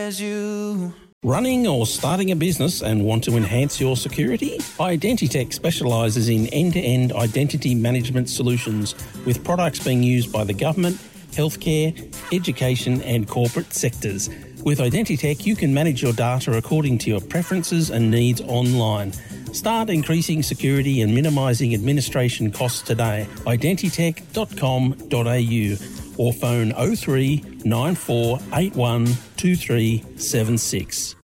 as you. Running or starting a business and want to enhance your security? Identitech specialises in end-to-end identity management solutions with products being used by the government, healthcare, education and corporate sectors. With Identitech, you can manage your data according to your preferences and needs online. Start increasing security and minimising administration costs today. Identitech.com.au or phone 03 9481 2376.